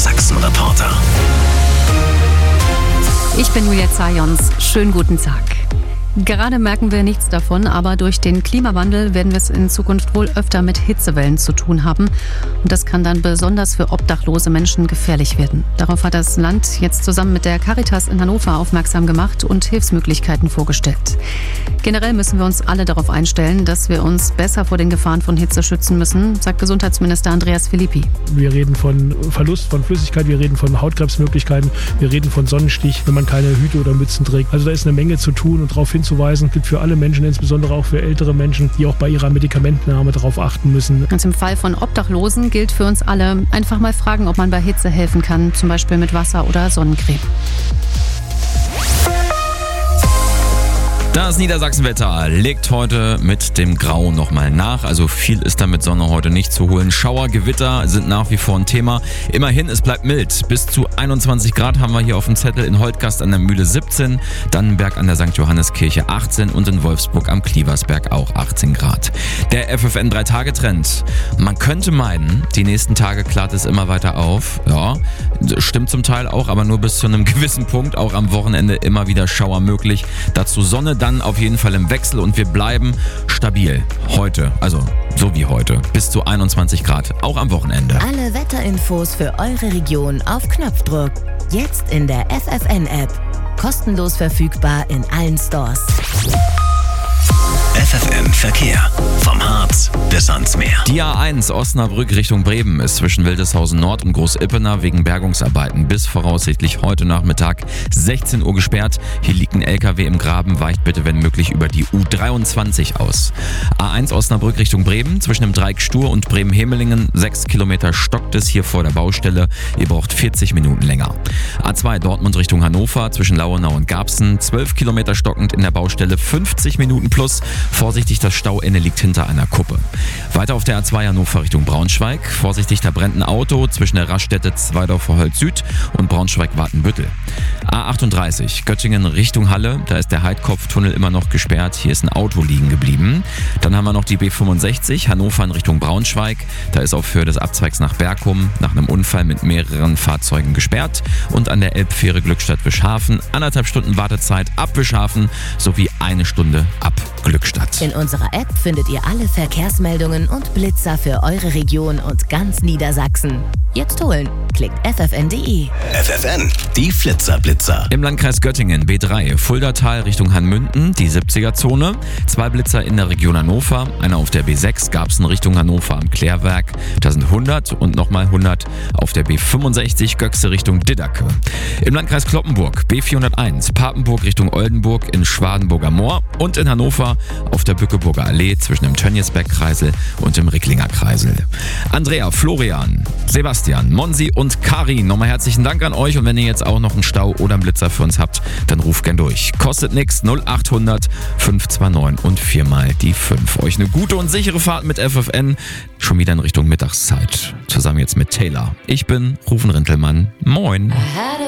Sachsen-Reporter. Ich bin Julia Zajons. Schönen guten Tag. Gerade merken wir nichts davon, aber durch den Klimawandel werden wir es in Zukunft wohl öfter mit Hitzewellen zu tun haben. Und das kann dann besonders für obdachlose Menschen gefährlich werden. Darauf hat das Land jetzt zusammen mit der Caritas in Hannover aufmerksam gemacht und Hilfsmöglichkeiten vorgestellt. Generell müssen wir uns alle darauf einstellen, dass wir uns besser vor den Gefahren von Hitze schützen müssen, sagt Gesundheitsminister Andreas Filippi. Wir reden von Verlust von Flüssigkeit, wir reden von Hautkrebsmöglichkeiten, wir reden von Sonnenstich, wenn man keine Hüte oder Mützen trägt. Also da ist eine Menge zu tun und darauf hinzuweisen, gilt für alle Menschen, insbesondere auch für ältere Menschen, die auch bei ihrer Medikamentennahme darauf achten müssen. Und im Fall von Obdachlosen gilt für uns alle, einfach mal fragen, ob man bei Hitze helfen kann, zum Beispiel mit Wasser oder Sonnencreme. Das Niedersachsenwetter legt heute mit dem Grau nochmal nach. Also viel ist da mit Sonne heute nicht zu holen. Schauer, Gewitter sind nach wie vor ein Thema. Immerhin, es bleibt mild. Bis zu 21 Grad haben wir hier auf dem Zettel. In Holtgast an der Mühle 17, Dannenberg an der St. Johanneskirche 18 und in Wolfsburg am Klieversberg auch 18 Grad. Der FFN 3-Tage-Trend. Man könnte meinen, die nächsten Tage klart es immer weiter auf. Ja, stimmt zum Teil auch, aber nur bis zu einem gewissen Punkt. Auch am Wochenende immer wieder Schauer möglich. Dazu Sonne, dann auf jeden Fall im Wechsel und wir bleiben stabil. Heute, also so wie heute, bis zu 21 Grad, auch am Wochenende. Alle Wetterinfos für eure Region auf Knopfdruck. Jetzt in der FFN-App. Kostenlos verfügbar in allen Stores. FFN Verkehr. Vom Harz bis ans Meer. Die A1 Osnabrück Richtung Bremen ist zwischen Wildeshausen Nord und Großippener wegen Bergungsarbeiten bis voraussichtlich heute Nachmittag 16 Uhr gesperrt. Hier liegt ein LKW im Graben, weicht bitte wenn möglich über die U23 aus. A1 Osnabrück Richtung Bremen zwischen dem Dreieck Stur und Bremen-Hemelingen 6 Kilometer stockt es hier vor der Baustelle. Ihr braucht 40 Minuten länger. A2 Dortmund Richtung Hannover zwischen Lauenau und Garbsen 12 Kilometer stockend in der Baustelle, 50 Minuten plus. Vorsichtig, das Stauende liegt hinter einer Kuppe. Weiter auf der A2 Hannover Richtung Braunschweig. Vorsichtig, da brennt ein Auto zwischen der Raststätte Zweidorfer-Holz Süd und Braunschweig-Watenbüttel. A38 Göttingen Richtung Halle. Da ist der Heidkopftunnel immer noch gesperrt. Hier ist ein Auto liegen geblieben. Dann haben wir noch die B65 Hannover in Richtung Braunschweig. Da ist auf Höhe des Abzweigs nach Bergum nach einem Unfall mit mehreren Fahrzeugen gesperrt. Und an der Elbfähre Glückstadt-Wischhafen 1,5 Stunden Wartezeit ab Wischhafen sowie 1 Stunde ab Glückstadt. In unserer App findet ihr alle Verkehrsmeldungen und Blitzer für eure Region und ganz Niedersachsen. Jetzt holen. Klickt ffn.de. FFN, die Flitzer-Blitzer. Im Landkreis Göttingen B3 Fuldatal Richtung Hanmünden, die 70er-Zone. 2 Blitzer in der Region Hannover, einer auf der B6 Garbsen Richtung Hannover am Klärwerk. Da sind 100 und nochmal 100 auf der B65 Göxe Richtung Diddacke. Im Landkreis Cloppenburg B401 Papenburg Richtung Oldenburg in Schwadenburger Moor und in Hannover auf der Bückeburger Allee zwischen dem Tönniesberg-Kreisel und dem Ricklinger Kreisel. Andrea, Florian, Sebastian, Monsi und Karin, nochmal herzlichen Dank an euch und wenn ihr jetzt auch noch einen Stau oder einen Blitzer für uns habt, dann ruft gern durch. Kostet nix, 0800 529 und 4 mal die 5. Euch eine gute und sichere Fahrt mit FFN, schon wieder in Richtung Mittagszeit. Zusammen jetzt mit Taylor. Ich bin Rufen Rintelmann. Moin.